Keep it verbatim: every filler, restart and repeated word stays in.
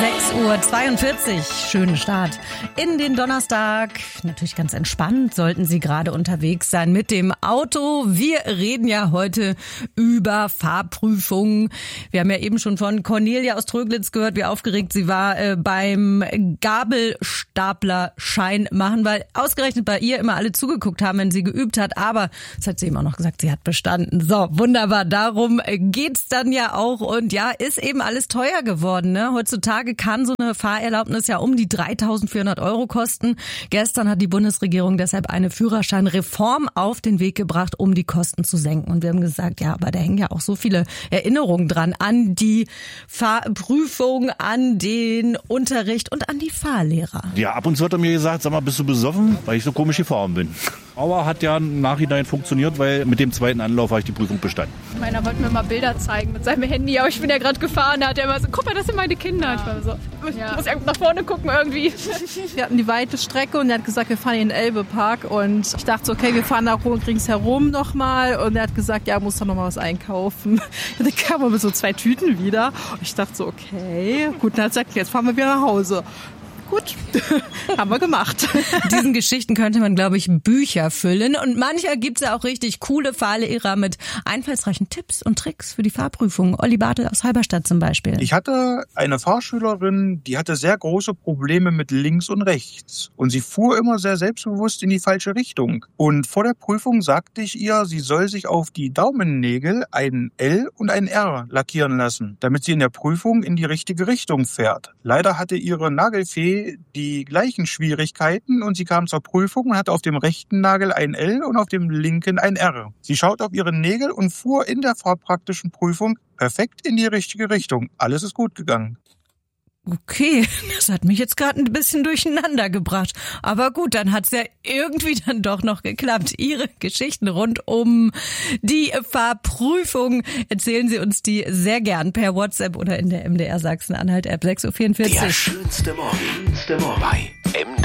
sechs Uhr zweiundvierzig. Schönen Start in den Donnerstag. Natürlich ganz entspannt, sollten Sie gerade unterwegs sein mit dem Auto. Wir reden ja heute über Fahrprüfungen. Wir haben ja eben schon von Cornelia aus Tröglitz gehört, wie aufgeregt sie war äh, beim Gabelstaplerschein machen, weil ausgerechnet bei ihr immer alle zugeguckt haben, wenn sie geübt hat. Aber das hat sie eben auch noch gesagt, sie hat bestanden. So, wunderbar. Darum geht's dann ja auch. Und ja, ist eben alles teuer geworden, ne? Heutzutage kann so eine Fahrerlaubnis ja um die dreitausendvierhundert Euro kosten. Gestern hat die Bundesregierung deshalb eine Führerscheinreform auf den Weg gebracht, um die Kosten zu senken. Und wir haben gesagt, ja, aber da hängen ja auch so viele Erinnerungen dran an die Fahrprüfung, an den Unterricht und an die Fahrlehrer. Ja, ab und zu hat er mir gesagt, sag mal, bist du besoffen, weil ich so komisch gefahren bin. Aber hat ja im Nachhinein funktioniert, weil mit dem zweiten Anlauf habe ich die Prüfung bestanden. Meiner wollte mir mal Bilder zeigen mit seinem Handy, aber ich bin ja gerade gefahren, da hat er immer so, guck mal, das sind meine Kinder. Ich war so, ich ja. muss nach vorne gucken irgendwie. Wir hatten die weite Strecke und er hat gesagt, wir fahren in den Elbe-Park und ich dachte so, okay, wir fahren da ringsherum nochmal und er hat gesagt, ja, muss da nochmal was einkaufen. Und dann kam er mit so zwei Tüten wieder und ich dachte so, okay, gut, und er hat gesagt, jetzt fahren wir wieder nach Hause. Gut, haben wir gemacht. Diesen Geschichten könnte man, glaube ich, Bücher füllen. Und mancher gibt's ja auch richtig coole Fahrlehrer mit einfallsreichen Tipps und Tricks für die Fahrprüfung. Olli Bartel aus Halberstadt zum Beispiel. Ich hatte eine Fahrschülerin, die hatte sehr große Probleme mit links und rechts. Und sie fuhr immer sehr selbstbewusst in die falsche Richtung. Und vor der Prüfung sagte ich ihr, sie soll sich auf die Daumennägel ein L und ein R lackieren lassen, damit sie in der Prüfung in die richtige Richtung fährt. Leider hatte ihre Nagelfee die gleichen Schwierigkeiten und sie kam zur Prüfung und hatte auf dem rechten Nagel ein L und auf dem linken ein R. Sie schaut auf ihre Nägel und fuhr in der fahrpraktischen Prüfung perfekt in die richtige Richtung. Alles ist gut gegangen. Okay, das hat mich jetzt gerade ein bisschen durcheinander gebracht. Aber gut, dann hat's ja irgendwie dann doch noch geklappt. Ihre Geschichten rund um die Fahrprüfung erzählen Sie uns die sehr gern per WhatsApp oder in der M D R Sachsen-Anhalt-App. sechs Uhr vierundvierzig. Der schönste Morgen bei M D R.